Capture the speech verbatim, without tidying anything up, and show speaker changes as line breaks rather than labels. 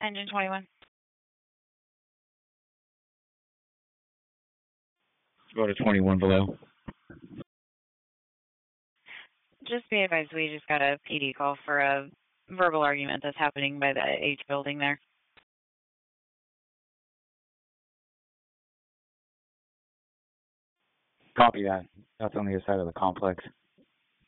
Engine twenty-one.
Go to twenty-one below.
Just be advised, we just got a P D call for a verbal argument that's happening by the H building there.
Copy that. That's on the other side of the complex.